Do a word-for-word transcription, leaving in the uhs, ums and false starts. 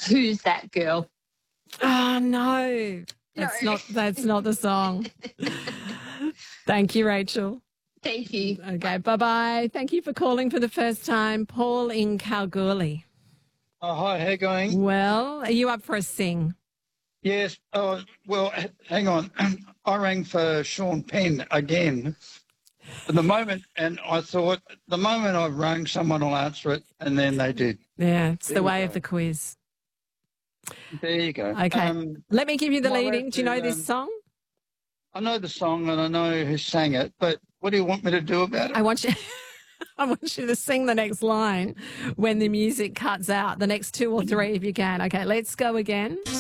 Who's That Girl? Oh, no. That's No. not that's not the song. Thank you, Rachel. Thank you. Okay, bye-bye. Thank you for calling for the first time. Paul in Kalgoorlie. Oh, hi, how you going? Well, are you up for a sing? Yes. Oh, well, h- hang on. I rang for Sean Penn again. At the moment, and I thought the moment I've rung, someone will answer it, and then they did. Yeah, it's There the you way go. of the quiz. There you go. Okay, Um, let me give you the am I leading. allowed Do you know to, this um, song? I know the song and I know who sang it, but what do you want me to do about it? I want you... I want you to sing the next line when the music cuts out, the next two or three if you can. Okay, let's go again.